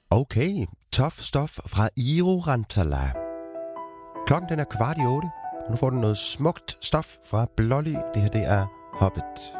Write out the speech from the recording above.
Okay, tough stof fra Iiro Rantala. Klokken den er 7:15, og nu får du noget smukt stof fra Blåly. Det her det er Hobbit.